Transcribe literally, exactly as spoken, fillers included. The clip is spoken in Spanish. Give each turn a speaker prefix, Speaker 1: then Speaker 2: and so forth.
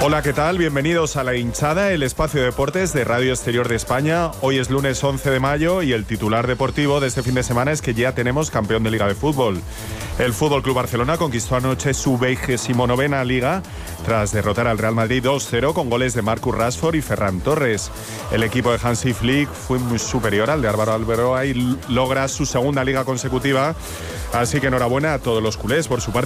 Speaker 1: Hola, ¿qué tal? Bienvenidos a La Hinchada, el espacio de deportes de Radio Exterior de España. Hoy es lunes once de mayo y el titular deportivo de este fin de semana es que ya tenemos campeón de Liga de Fútbol. El F C Barcelona conquistó anoche su vigésimo novena Liga tras derrotar al Real Madrid dos cero con goles de Marcus Rashford y Ferran Torres. El equipo de Hansi Flick fue muy superior al de Álvaro Arbeloa y logra su segunda Liga consecutiva, así que enhorabuena a todos los culés. Por su parte,